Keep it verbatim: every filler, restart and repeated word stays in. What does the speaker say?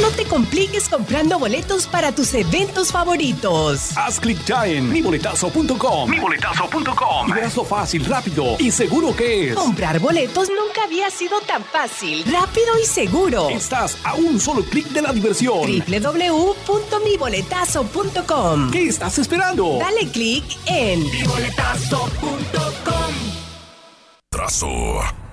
No te compliques comprando boletos para tus eventos favoritos. Haz clic ya en mi boletazo punto com. mi boletazo punto com. Y verás lo fácil, rápido y seguro que es. Comprar boletos nunca había sido tan fácil, rápido y seguro. Estás a un solo clic de la diversión. doble u doble u doble u punto mi boletazo punto com. ¿Qué estás esperando? Dale clic en mi boletazo punto com. Trazo.